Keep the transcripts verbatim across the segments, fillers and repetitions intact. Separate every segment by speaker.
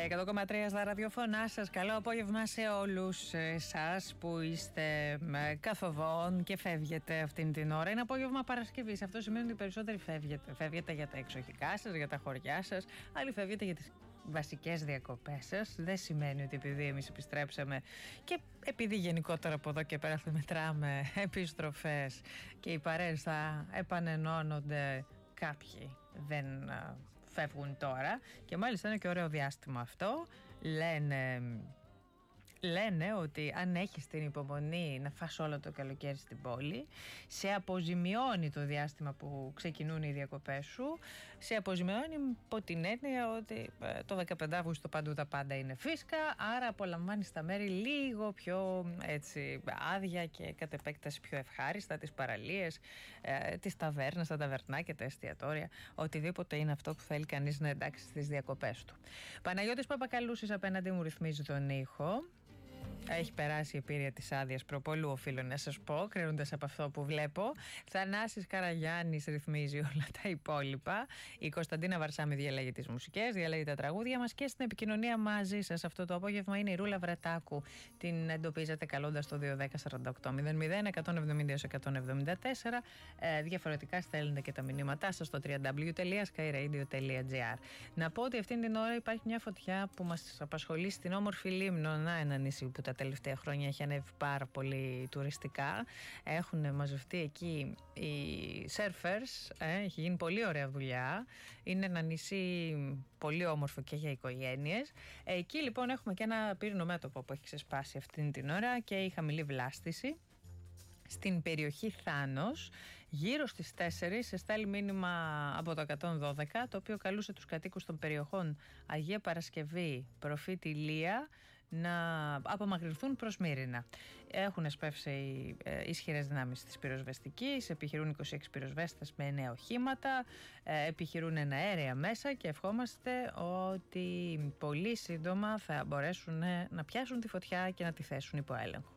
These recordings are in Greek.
Speaker 1: εκατό κόμμα τρία στα ραδιοφωνά σας. Καλό απόγευμα σε όλους εσάς που είστε καθοδόν και φεύγετε αυτήν την ώρα. Είναι απόγευμα Παρασκευής. Αυτό σημαίνει ότι οι περισσότεροι φεύγετε. Φεύγετε για τα εξοχικά σας, για τα χωριά σας. Άλλοι φεύγετε για τις βασικές διακοπές σας. Δεν σημαίνει ότι επειδή εμείς επιστρέψαμε και επειδή γενικότερα από εδώ και πέρα θα μετράμε επιστροφές και οι παρέες θα επανενώνονται, κάποιοι δεν φεύγουν τώρα και μάλιστα είναι και ωραίο διάστημα αυτό. Λένε, λένε ότι αν έχεις την υπομονή να φας όλο το καλοκαίρι στην πόλη, σε αποζημιώνει το διάστημα που ξεκινούν οι διακοπές σου, σε αποζημιώνει υπό την έννοια ότι το δεκαπέντε Αυγούστου παντού τα πάντα είναι φίσκα, άρα απολαμβάνεις τα μέρη λίγο πιο έτσι άδεια και κατ' επέκταση πιο ευχάριστα, τις παραλίες, ε, τις ταβέρνες, τα ταβερνάκια, τα εστιατόρια, οτιδήποτε είναι αυτό που θέλει κανείς να εντάξει στις διακοπές του. Παναγιώτης Παπακαλούσης απέναντι μου ρυθμίζει τον ήχο. Έχει περάσει η επίρρεια της άδειας προπολού, οφείλω να σας πω, κρίνοντας από αυτό που βλέπω. Θανάσης Καραγιάννης ρυθμίζει όλα τα υπόλοιπα. Η Κωνσταντίνα Βαρσάμι διαλέγει τις μουσικές, διαλέγει τα τραγούδια μας και στην επικοινωνία μαζί σας αυτό το απόγευμα είναι η Ρούλα Βρατάκου. Την εντοπίζετε καλώντας το δύο δέκα σαράντα οκτώ μηδέν μηδέν εκατόν εβδομήντα έως εκατόν εβδομήντα τέσσερα. Ε, διαφορετικά στέλνετε και τα μηνύματά σας στο double-u double-u double-u τελεία sky radio τελεία gr. Να πω ότι αυτήν την ώρα υπάρχει μια φωτιά που μας απασχολεί στην όμορφη Λίμνο, να ένα νησί που τα τελευταία χρόνια έχει ανέβει πάρα πολύ τουριστικά. Έχουν μαζευτεί εκεί οι surfers, ε, έχει γίνει πολύ ωραία δουλειά. Είναι ένα νησί πολύ όμορφο και για οικογένειες. Εκεί λοιπόν έχουμε και ένα πύρινο μέτωπο που έχει ξεσπάσει αυτήν την ώρα και η χαμηλή βλάστηση. Στην περιοχή Θάνος, γύρω στις τέσσερις, εστάλει μήνυμα από το εκατόν δώδεκα, το οποίο καλούσε τους κατοίκους των περιοχών Αγία Παρασκευή, Προφήτη Λία να απομακρυνθούν προς Μύρινα. Έχουν εσπεύσει ε, ισχυρές δυνάμεις της πυροσβεστικής, επιχειρούν είκοσι έξι πυροσβέστες με εννέα οχήματα, ε, επιχειρούν εναέρια μέσα και ευχόμαστε ότι πολύ σύντομα θα μπορέσουν να πιάσουν τη φωτιά και να τη θέσουν υπό έλεγχο.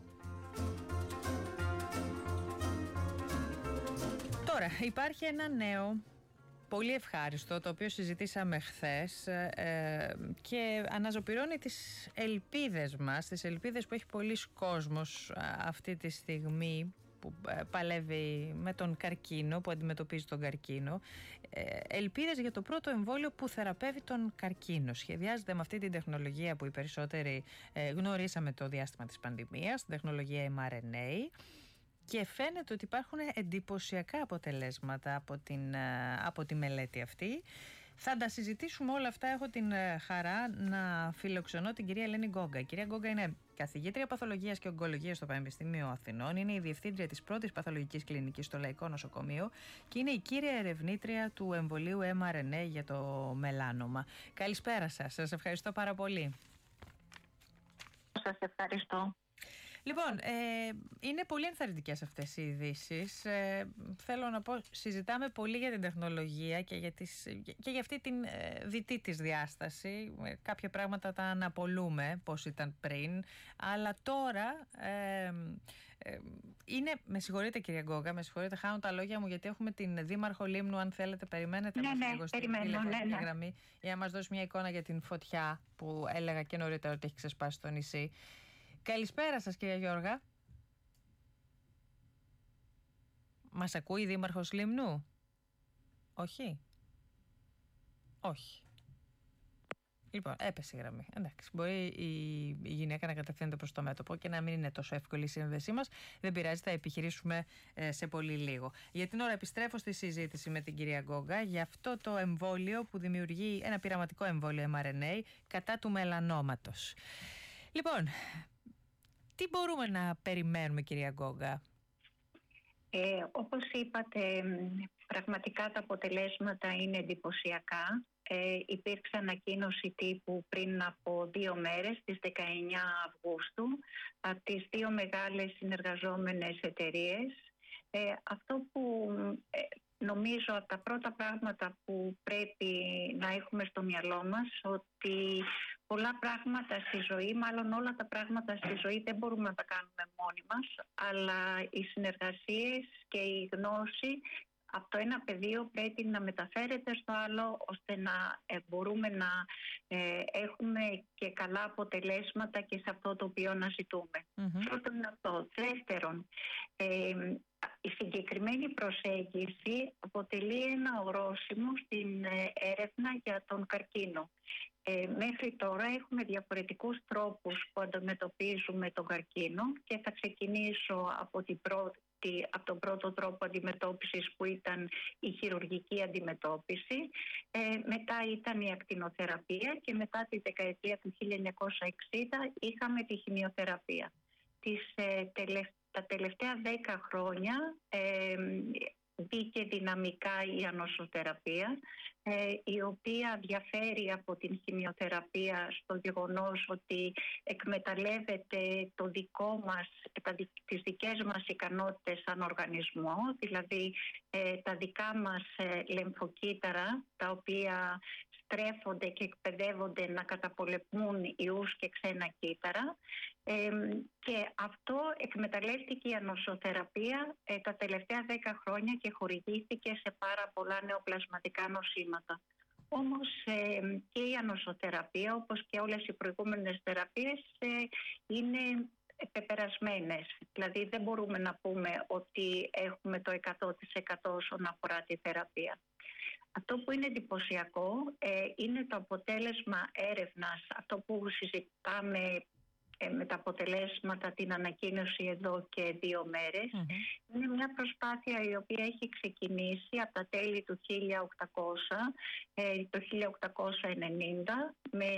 Speaker 1: Τώρα υπάρχει ένα νέο πολύ ευχάριστο, το οποίο συζητήσαμε χθες ε, και αναζωπυρώνει τις ελπίδες μας, τις ελπίδες που έχει πολλής κόσμος αυτή τη στιγμή που παλεύει με τον καρκίνο, που αντιμετωπίζει τον καρκίνο. Ε, ελπίδες για το πρώτο εμβόλιο που θεραπεύει τον καρκίνο. Σχεδιάζεται με αυτή την τεχνολογία που οι περισσότεροι ε, γνωρίσαμε το διάστημα της πανδημίας, την τεχνολογία εμ αρ εν έι. Και φαίνεται ότι υπάρχουν εντυπωσιακά αποτελέσματα από, την, από τη μελέτη αυτή. Θα τα συζητήσουμε όλα αυτά. Έχω την χαρά να φιλοξενώ την κυρία Ελένη Γκόγκα. Η κυρία Γκόγκα είναι καθηγήτρια παθολογίας και ογκολογίας στο Πανεπιστήμιο Αθηνών. Είναι η διευθύντρια της πρώτης παθολογικής κλινικής στο Λαϊκό Νοσοκομείο και είναι η κύρια ερευνήτρια του εμβολίου εμ αρ εν έι για το μελάνομα. Καλησπέρα σας. Σας ευχαριστώ πάρα πολύ.
Speaker 2: Σας ευχαριστώ.
Speaker 1: Λοιπόν, ε, είναι πολύ ενθαρρυντικές αυτές οι ειδήσεις. Ε, θέλω να πω, συζητάμε πολύ για την τεχνολογία και για, τις, και για αυτή την ε, δυτή της διάσταση. Ε, κάποια πράγματα τα αναπολούμε πώς ήταν πριν, αλλά τώρα ε, ε, είναι, με συγχωρείτε κυρία Γκόγκα, με συγχωρείτε, χάνω τα λόγια μου γιατί έχουμε την Δήμαρχο Λίμνου, αν θέλετε περιμένετε
Speaker 2: ναι,
Speaker 1: ναι,
Speaker 2: ναι, περιμένω, ναι, ναι.
Speaker 1: γραμμή για να μας δώσει μια εικόνα για την φωτιά που έλεγα και νωρίτερα ότι έχει ξεσπάσει στο νησί. Καλησπέρα σας κυρία Γιώργα. Μας ακούει η Δήμαρχος Λίμνου? Όχι. Όχι. Λοιπόν, έπεσε η γραμμή. Εντάξει, μπορεί η, η γυναίκα να κατευθύνεται προς το μέτωπο και να μην είναι τόσο εύκολη η σύνδεσή μας. Δεν πειράζει, θα επιχειρήσουμε ε, σε πολύ λίγο. Για την ώρα επιστρέφω στη συζήτηση με την κυρία Γκόγκα για αυτό το εμβόλιο που δημιουργεί ένα πειραματικό εμβόλιο εμ αρ εν έι κατά του μελανόματος. Λοιπόν, τι μπορούμε να περιμένουμε κυρία Γκόγκα?
Speaker 2: Ε, όπως είπατε, πραγματικά τα αποτελέσματα είναι εντυπωσιακά. Ε, υπήρξε ανακοίνωση τύπου πριν από δύο μέρες, στις δεκαεννιά Αυγούστου, από τις δύο μεγάλες συνεργαζόμενες εταιρείες. Ε, αυτό που ε, νομίζω από τα πρώτα πράγματα που πρέπει να έχουμε στο μυαλό μας, ότι πολλά πράγματα στη ζωή, μάλλον όλα τα πράγματα στη ζωή δεν μπορούμε να τα κάνουμε μόνοι μας, αλλά οι συνεργασίες και η γνώση από το ένα πεδίο πρέπει να μεταφέρεται στο άλλο, ώστε να ε, μπορούμε να ε, έχουμε και καλά αποτελέσματα και σε αυτό το οποίο να ζητούμε. Mm-hmm. Πρώτον είναι αυτό. Δεύτερον, ε, η συγκεκριμένη προσέγγιση αποτελεί ένα ορόσημο στην ε, έρευνα για τον καρκίνο. Ε, μέχρι τώρα έχουμε διαφορετικούς τρόπους που αντιμετωπίζουμε τον καρκίνο και θα ξεκινήσω από, την πρώτη, από τον πρώτο τρόπο αντιμετώπισης που ήταν η χειρουργική αντιμετώπιση. Ε, μετά ήταν η ακτινοθεραπεία και μετά τη δεκαετία του χίλια εννιακόσια εξήντα είχαμε τη χημειοθεραπεία. Τις, ε, τελευ, τα τελευταία δέκα χρόνια ε, μπήκε δυναμικά η ανοσοθεραπεία, ε, η οποία διαφέρει από την χημειοθεραπεία στο γεγονός ότι εκμεταλλεύεται το δικό μας, τα, τις δικές μας ικανότητες σαν οργανισμό, δηλαδή ε, τα δικά μας ε, λεμφοκύτταρα, τα οποία στρέφονται και εκπαιδεύονται να καταπολεμούν ιούς και ξένα κύτταρα, ε, και αυτό εκμεταλλεύτηκε η ανοσοθεραπεία ε, τα τελευταία δέκα χρόνια και χορηγήθηκε σε πάρα πολλά νεοπλασματικά νοσήματα. Όμως ε, και η ανοσοθεραπεία, όπως και όλες οι προηγούμενες θεραπείες, ε, είναι πεπερασμένες. Δηλαδή δεν μπορούμε να πούμε ότι έχουμε το εκατό τοις εκατό όσον αφορά τη θεραπεία. Αυτό που είναι εντυπωσιακό ε, είναι το αποτέλεσμα έρευνας, αυτό που συζητάμε ε, με τα αποτελέσματα, την ανακοίνωση εδώ και δύο μέρες. Mm-hmm. Είναι μια προσπάθεια η οποία έχει ξεκινήσει από τα τέλη του χίλια οκτακόσια, ε, το χίλια οκτακόσια ενενήντα, με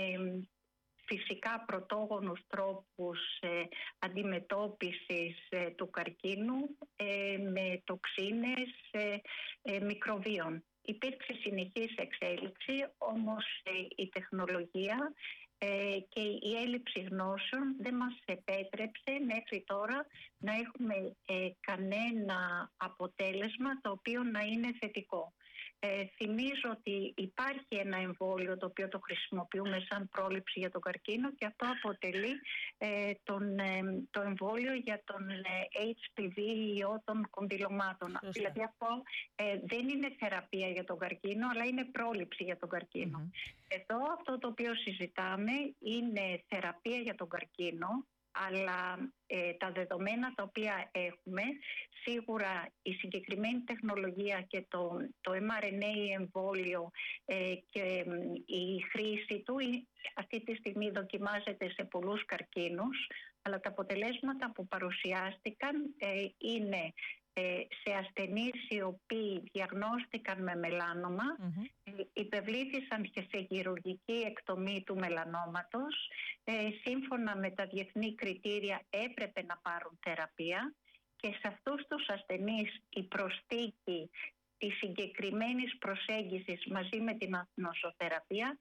Speaker 2: φυσικά πρωτόγονους τρόπους ε, αντιμετώπισης ε, του καρκίνου ε, με τοξίνες ε, ε, μικροβίων. Υπήρξε συνεχής εξέλιξη, όμως ε, η τεχνολογία ε, και η έλλειψη γνώσεων δεν μας επέτρεψε μέχρι τώρα να έχουμε ε, κανένα αποτέλεσμα το οποίο να είναι θετικό. Ε, θυμίζω ότι υπάρχει ένα εμβόλιο το οποίο το χρησιμοποιούμε σαν πρόληψη για τον καρκίνο και αυτό αποτελεί ε, τον, ε, το εμβόλιο για τον ε, έιτς πι βι ιό των κονδυλωμάτων. Σωστά. Δηλαδή αυτό ε, δεν είναι θεραπεία για τον καρκίνο, αλλά είναι πρόληψη για τον καρκίνο. Mm-hmm. Εδώ αυτό το οποίο συζητάμε είναι θεραπεία για τον καρκίνο, αλλά ε, τα δεδομένα τα οποία έχουμε, σίγουρα η συγκεκριμένη τεχνολογία και το, το εμ αρ εν έι εμβόλιο ε, και ε, η χρήση του αυτή τη στιγμή δοκιμάζεται σε πολλούς καρκίνους, αλλά τα αποτελέσματα που παρουσιάστηκαν ε, είναι σε ασθενείς οι οποίοι διαγνώστηκαν με μελάνομα, mm-hmm. υπευλήθησαν και σε χειρουργική εκτομή του μελανόματος. Ε, σύμφωνα με τα διεθνή κριτήρια έπρεπε να πάρουν θεραπεία και σε αυτούς τους ασθενείς η προσθήκη της συγκεκριμένης προσέγγισης μαζί με την νοσοθεραπεία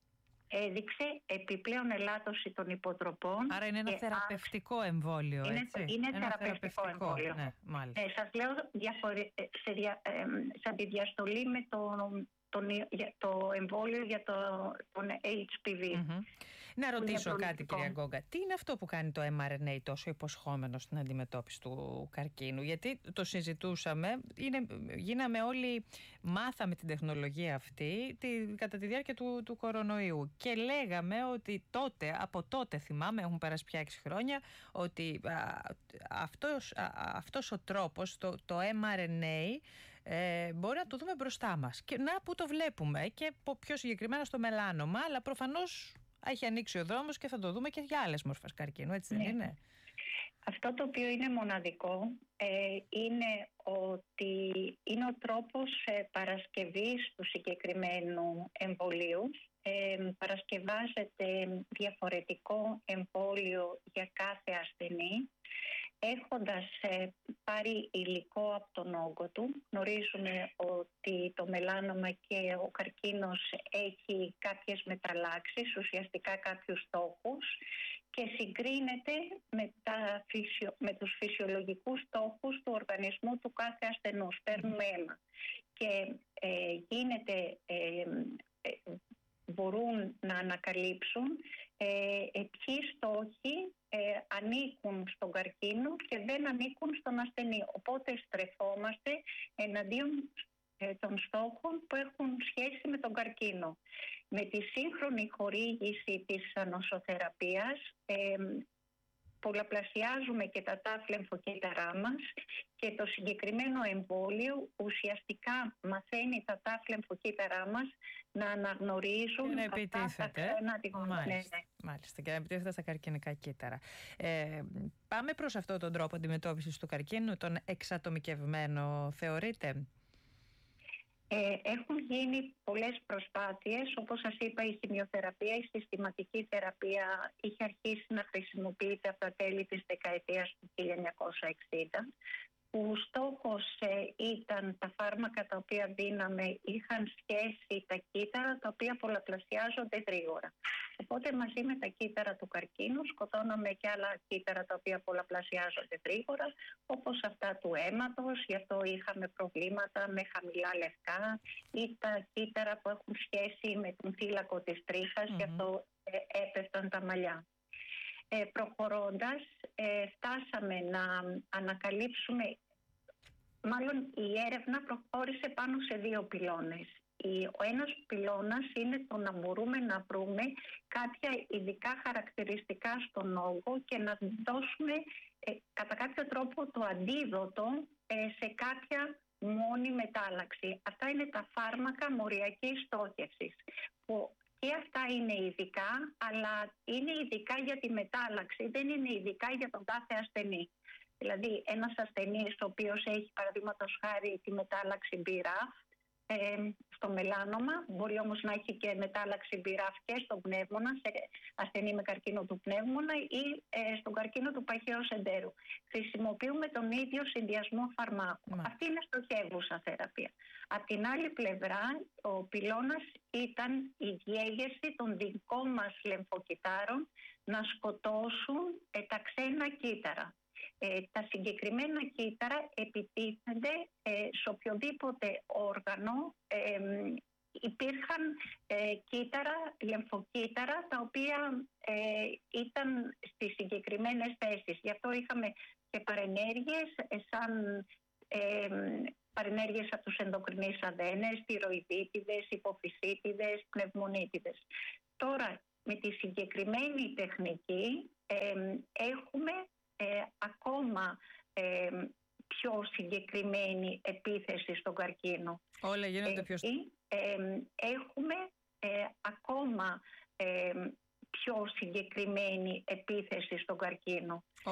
Speaker 2: έδειξε επιπλέον ελάττωση των υποτροπών.
Speaker 1: Άρα είναι ένα θεραπευτικό α... εμβόλιο,
Speaker 2: είναι,
Speaker 1: έτσι.
Speaker 2: Είναι
Speaker 1: ένα
Speaker 2: θεραπευτικό, θεραπευτικό εμβόλιο.
Speaker 1: Ναι, μάλιστα.
Speaker 2: Ε, σας λέω διαφορε... σε, δια... ε, σε αντιδιαστολή με το, τον... το εμβόλιο για το... τον έιτς πι βι.
Speaker 1: Mm-hmm. Να ρωτήσω κάτι, κυρία Γκόγκα. Τι είναι αυτό που κάνει το εμ αρ εν έι τόσο υποσχόμενο στην αντιμετώπιση του καρκίνου? Γιατί το συζητούσαμε, είναι, γίναμε όλοι, μάθαμε την τεχνολογία αυτή τη, κατά τη διάρκεια του, του κορονοϊού και λέγαμε ότι τότε, από τότε θυμάμαι, έχουν περάσει πια έξι χρόνια, ότι α, αυτός, α, αυτός ο τρόπος, το, το εμ αρ εν έι, Ε, μπορεί να το δούμε μπροστά μας. Και να που το βλέπουμε και πιο συγκεκριμένα στο μελάνομα, αλλά προφανώς έχει ανοίξει ο δρόμος και θα το δούμε και για άλλες μορφές καρκίνου, έτσι δεν είναι?
Speaker 2: Αυτό το οποίο είναι μοναδικό ε, είναι ότι είναι ο τρόπος ε, παρασκευής του συγκεκριμένου εμβολίου. Ε, παρασκευάζεται διαφορετικό εμβόλιο για κάθε ασθενή, έχοντας ε, πάρει υλικό από τον όγκο του. Γνωρίζουμε ότι το μελάνομα και ο καρκίνος έχει κάποιες μεταλλάξεις, ουσιαστικά κάποιους στόχους, και συγκρίνεται με, τα φυσιο, με τους φυσιολογικούς στόχους του οργανισμού του κάθε ασθενούς. Παίρνουμε αίμα και ε, γίνεται... Ε, ε, μπορούν να ανακαλύψουν ε, ε, ποιοι στόχοι ε, ανήκουν στον καρκίνο και δεν ανήκουν στον ασθενή. Οπότε στρεφόμαστε εναντίον ε, των στόχων που έχουν σχέση με τον καρκίνο. Με τη σύγχρονη χορήγηση της νοσοθεραπείας ε, πολλαπλασιάζουμε και τα ταφ λεμφοκύτταρά μας και το συγκεκριμένο εμβόλιο ουσιαστικά μαθαίνει τα ταφ λεμφοκύτταρά μας να αναγνωρίζουν
Speaker 1: και να
Speaker 2: αυτά τα ξένα αντιγόνια.
Speaker 1: Μάλιστα, μάλιστα, και να επιτίθεται στα καρκινικά κύτταρα. Ε, πάμε προς αυτόν τον τρόπο αντιμετώπισης του καρκίνου, τον εξατομικευμένο, θεωρείτε?
Speaker 2: Ε, έχουν γίνει πολλές προσπάθειες. Όπως σας είπα, η χημειοθεραπεία, η συστηματική θεραπεία είχε αρχίσει να χρησιμοποιείται από τα τέλη της δεκαετίας του χίλια εννιακόσια εξήντα, που στόχος ε, ήταν τα φάρμακα τα οποία δίναμε είχαν σχέση τα κύτταρα τα οποία πολλαπλασιάζονται γρήγορα. Οπότε μαζί με τα κύτταρα του καρκίνου σκοτώναμε και άλλα κύτταρα τα οποία πολλαπλασιάζονται γρήγορα, όπως αυτά του αίματος, γι' αυτό είχαμε προβλήματα με χαμηλά λευκά, ή τα κύτταρα που έχουν σχέση με τον θύλακο της τρίχας, mm-hmm. γι' αυτό ε, έπεφταν τα μαλλιά. Ε, προχωρώντας, ε, φτάσαμε να ανακαλύψουμε, μάλλον η έρευνα προχώρησε πάνω σε δύο πυλώνες. Ο ένας πυλώνας είναι το να μπορούμε να βρούμε κάποια ειδικά χαρακτηριστικά στον όγκο και να δώσουμε ε, κατά κάποιο τρόπο το αντίδοτο ε, σε κάποια μόνη μετάλλαξη. Αυτά είναι τα φάρμακα μοριακής στόχευσης, που και αυτά είναι ειδικά, αλλά είναι ειδικά για τη μετάλλαξη, δεν είναι ειδικά για τον κάθε ασθενή. Δηλαδή, ένας ασθενής ο οποίος έχει, παραδείγματος χάρη, τη μετάλλαξη μπι ραφ ε, στο μελάνομα, μπορεί όμως να έχει και μετάλλαξη μπι ραφ και στον πνεύμονα, σε ασθενή με καρκίνο του πνεύμονα ή ε, στον καρκίνο του παχαίου εντέρου. Χρησιμοποιούμε τον ίδιο συνδυασμό φαρμάκων. Mm. Αυτή είναι στοχεύουσα θεραπεία. Απ' την άλλη πλευρά, ο πυλώνας ήταν η διέγερση των δικών μας λεμφοκυττάρων να σκοτώσουν ε, τα ξένα κύτταρα. Ε, τα συγκεκριμένα κύτταρα επιτίθενται ε, σε οποιοδήποτε όργανο. Ε, υπήρχαν ε, κύτταρα, λεμφοκύτταρα, τα οποία ε, ήταν στις συγκεκριμένες θέσεις. Γι' αυτό είχαμε και παρενέργειες ε, σαν ε, παρενέργειες από τους ενδοκρινείς αδένες, τυροειδίτιδες, υποφυσίτιδες, πνευμονίτιδες. Τώρα, με τη συγκεκριμένη τεχνική ε, έχουμε Ε, ακόμα ε, πιο συγκεκριμένη επίθεση στον καρκίνο.
Speaker 1: Όλα γίνονται πιο...
Speaker 2: Ε, ε, έχουμε ε, ακόμα ε, πιο συγκεκριμένη επίθεση στον καρκίνο.